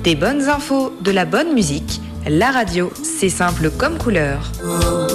Des bonnes infos, de la bonne musique. La radio, c'est simple comme couleur.